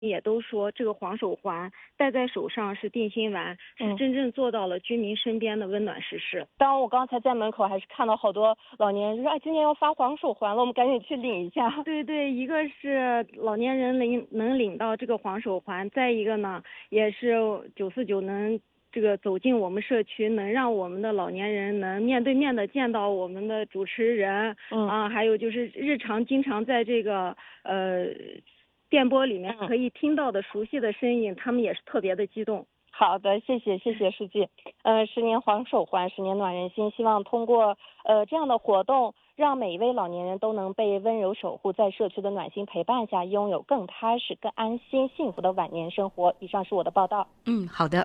也都说这个黄手环戴在手上是定心丸，是真正做到了居民身边的温暖实施。 我刚才在门口还是看到好多老年人就说，今年要发黄手环了，我们赶紧去领一下。 对，一个是老年人能领到这个黄手环，再一个呢，也是949能这个走进我们社区，能让我们的老年人能面对面的见到我们的主持人，还有就是日常经常在这个电波里面可以听到的熟悉的声音，他们也是特别的激动。 好的，谢谢书记。10年黄手环，10年暖人心，希望通过这样的活动，让每一位老年人都能被温柔守护，在社区的暖心陪伴下，拥有更踏实、更安心、幸福的晚年生活。以上是我的报道。 好的。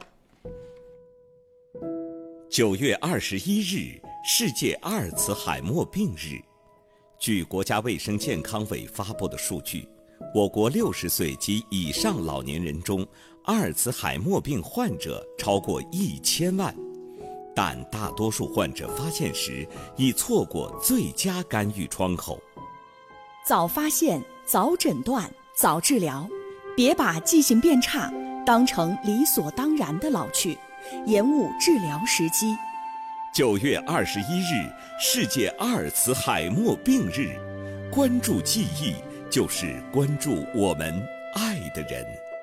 9月21日，世界阿尔茨海默病日。据国家卫生健康委发布的数据，我国60岁及以上老年人中，阿尔茨海默病患者超过1000万，但大多数患者发现时已错过最佳干预窗口。 早发现、早诊断、早治疗，别把记性变差当成理所当然的老去，延误治疗时机。 9月21日，世界阿尔茨海默病日，关注记忆，就是关注我们爱的人。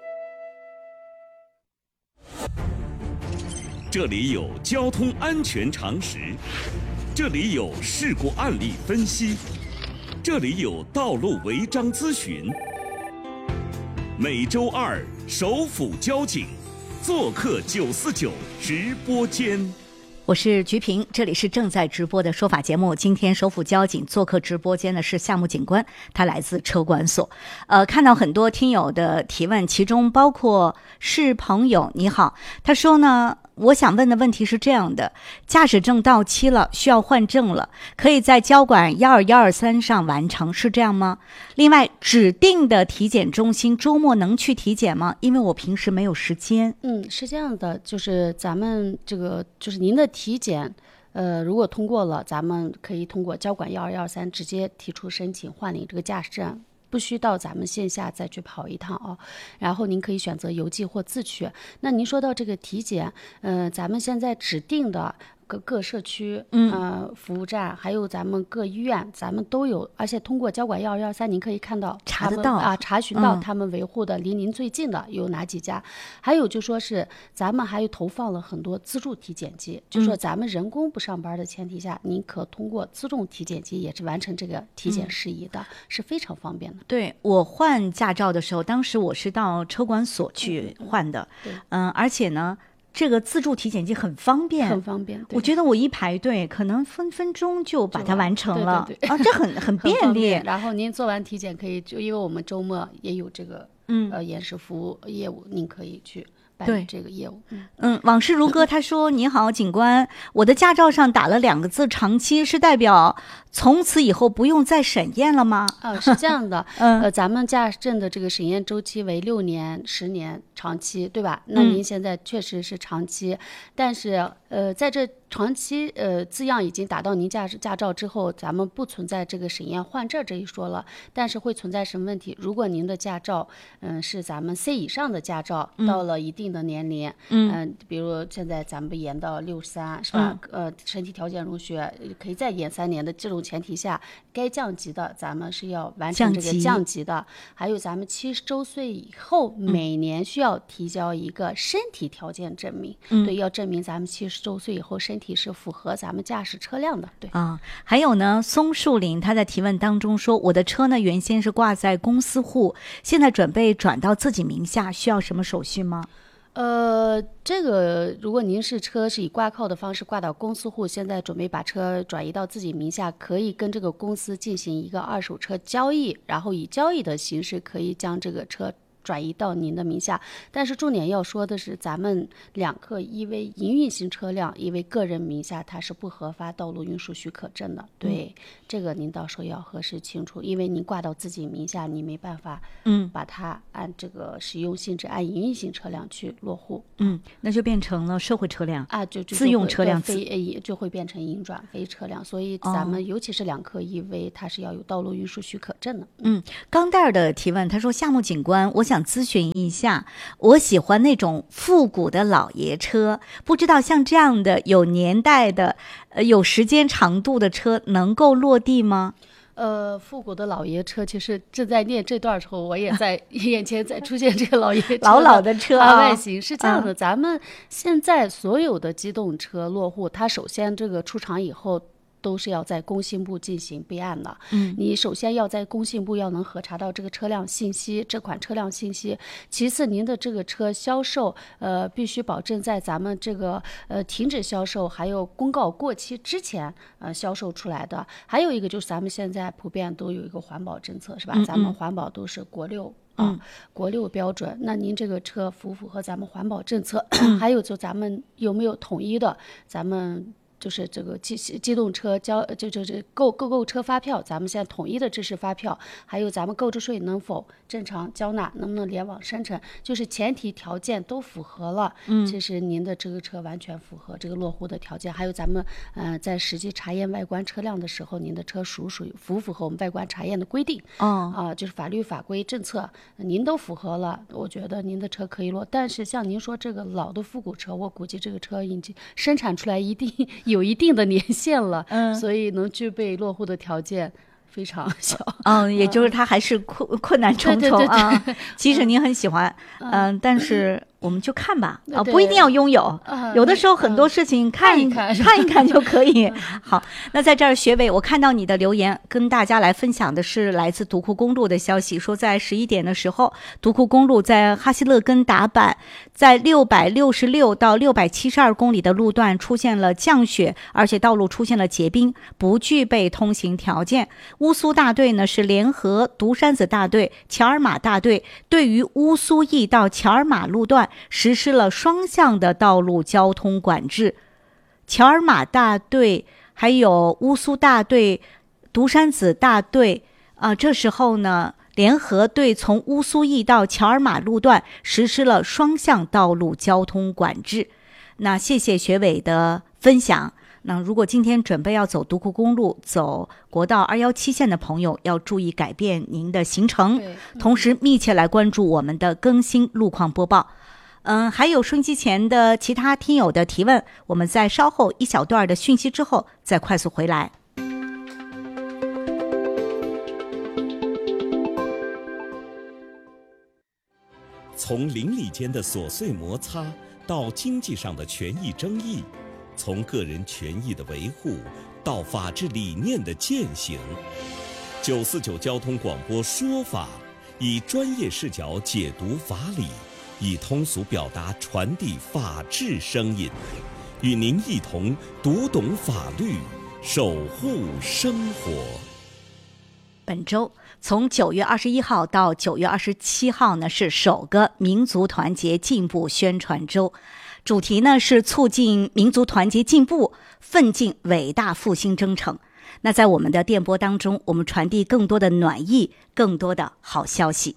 这里有交通安全常识，这里有事故案例分析，这里有道路违章咨询。每周二，首府交警做客949直播间。 我是菊萍，这里是正在直播的说法节目。今天首府交警做客直播间的是项目警官，他来自车管所。看到很多听友的提问，其中包括是朋友你好，他说呢，我想问的问题是这样的：驾驶证到期了，需要换证了，可以在交管12123上完成，是这样吗？另外，指定的体检中心周末能去体检吗？因为我平时没有时间。 是这样的，就是咱们这个就是您的体检，如果通过了，咱们可以通过交管12123直接提出申请换领这个驾驶证。不需到咱们线下再去跑一趟啊，然后您可以选择邮寄或自取。那您说到这个体检，咱们现在指定的各社区服务站，还有咱们各医院，咱们都有，而且通过交管12123，您可以看到查得到查询到他们维护的离您最近的有哪几家。还有就说是咱们还有投放了很多自助体检机，就说咱们人工不上班的前提下，您可通过自动体检机也是完成这个体检事宜的，是非常方便的。 对，我换驾照的时候，当时我是到车管所去换的，而且呢，这个自助体检机很方便， 很方便。 我觉得我一排队，可能分分钟就把它完成了。 对这很便利。 然后您做完体检可以，就因为我们周末也有这个延时服务业务，您可以去办理这个业务。 往事如歌他说：“你好，警官，我的驾照上打了2个字‘长期’，是代表从此以后不用再审验了吗？” 是这样的。咱们驾驶证的这个审验周期为6年、10年，长期，对吧？那您现在确实是长期，但是在这长期字样已经打到您驾照之后，咱们不存在这个审验换证这一说了，但是会存在什么问题？如果您的驾照是咱们 C 以上的驾照，到了一定的年龄，比如现在咱们不延到63，是吧？身体条件容许可以再延3年的这种前提下，该降级的咱们是要完成这个降级的。还有咱们70周岁以后，每年需要提交一个身体条件证明，对，要证明咱们70周岁以后身体是符合咱们驾驶车辆的。对还有呢，松树林他在提问当中说，我的车呢原先是挂在公司户，现在准备转到自己名下，需要什么手续吗？ 这个如果您是车是以挂靠的方式挂到公司户，现在准备把车转移到自己名下，可以跟这个公司进行一个二手车交易，然后以交易的形式可以将这个车转移到您的名下。但是重点要说的是，咱们2个一为营运型车辆，一为个人名下，它是不核发道路运输许可证的。对，这个您到时候要核实清楚，因为您挂到自己名下，你没办法把它按这个使用性质按营运型车辆去落户。 那就变成了社会车辆就自用车辆， 就会变成营转非车辆。所以咱们尤其是2个一为它是要有道路运输许可证的。 钢蛋儿的提问，他说：项目警官，我想想咨询一下，我喜欢那种复古的老爷车，不知道像这样的有年代的、有时间长度的车能够落地吗？ 复古的老爷车，其实正在念这段的时候，我也在眼前在出现这个老爷车老的车外形是这样的。咱们现在所有的机动车落户，它首先这个出厂以后都是要在工信部进行备案的。你首先要在工信部要能核查到这个车辆信息，这款车辆信息。其次，您的这个车销售，必须保证在咱们这个停止销售还有公告过期之前，销售出来的。还有一个就是咱们现在普遍都有一个环保政策，是吧？咱们环保都是国六。国六标准，那您这个车符不符合咱们环保政策？还有就咱们有没有统一的，咱们就是这个机动车购车发票，咱们现在统一的制式发票，还有咱们购置税能否正常交纳，能不能联网生成，就是前提条件都符合了，其实您的这个车完全符合这个落户的条件。还有咱们在实际查验外观车辆的时候，您的车符不符合我们外观查验的规定？就是法律法规政策您都符合了，我觉得您的车可以落。但是像您说这个老的复古车，我估计这个车已经生产出来有一定的年限了，所以能具备落户的条件非常小。 也就是它还是困难重重啊。即使您很喜欢，但是我们就看吧，不一定要拥有，有的时候很多事情看一看就可以。好，那在这儿学伟，我看到你的留言，跟大家来分享的是来自独库公路的消息，说在11点的时候，独库公路在哈希勒根达坂，在666到672公里的路段出现了降雪，而且道路出现了结冰，不具备通行条件。乌苏大队呢是联合独山子大队、乔尔玛大队，对于乌苏驿到乔尔玛路段实施了双向的道路交通管制。乔尔玛大队还有乌苏大队、独山子大队这时候呢联合对从乌苏驿到乔尔玛路段实施了双向道路交通管制。那谢谢学伟的分享。那如果今天准备要走独库公路、走国道217线的朋友，要注意改变您的行程，同时密切来关注我们的更新路况播报。还有收音机前的其他听友的提问，我们在稍后一小段的讯息之后再快速回来。 从邻里间的琐碎摩擦到经济上的权益争议，从个人权益的维护到法治理念的践行，949交通广播说法，以专业视角解读法理，以通俗表达传递法治声音，与您一同读懂法律，守护生活。 本周从9月21号到9月27号呢，是首个民族团结进步宣传周，主题呢是促进民族团结进步，奋进伟大复兴征程。那在我们的电波当中，我们传递更多的暖意，更多的好消息。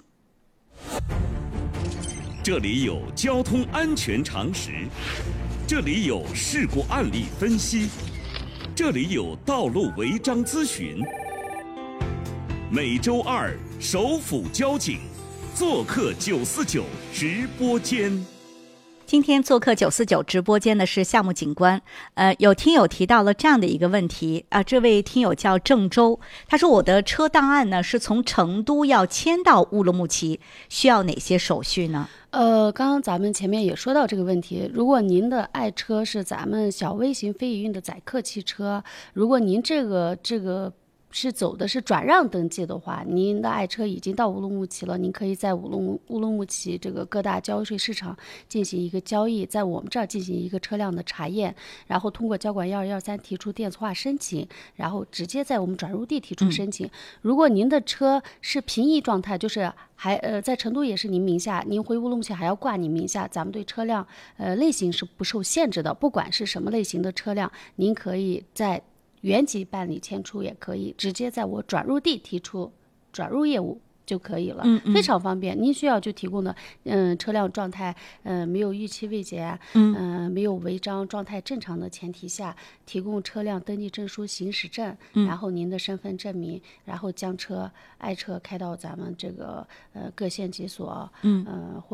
这里有交通安全常识，这里有事故案例分析，这里有道路违章咨询。每周二首府交警做客949直播间。 今天做客949直播间的是夏木警官。有听友提到了这样的一个问题这位听友叫郑州，他说我的车档案呢是从成都要迁到乌鲁木齐，需要哪些手续呢？ 刚刚咱们前面也说到这个问题，如果您的爱车是咱们小微型非营运的载客汽车，如果您这个是走的是转让登记的话，您的爱车已经到乌鲁木齐了，您可以在乌鲁木齐这个各大交易税市场进行一个交易，在我们这儿进行一个车辆的查验，然后通过交管1213提出电子化申请，然后直接在我们转入地提出申请。如果您的车是平移状态，就是在成都也是您名下，您回乌鲁木齐还要挂您名下，咱们对车辆类型是不受限制的，不管是什么类型的车辆，您可以在原籍办理迁出，也可以直接在我转入地提出转入业务就可以了，非常方便。您需要就提供的，车辆状态，没有逾期未检，没有违章，状态正常的前提下，提供车辆登记证书、行驶证，然后您的身份证明，然后将爱车开到咱们这个各县级所，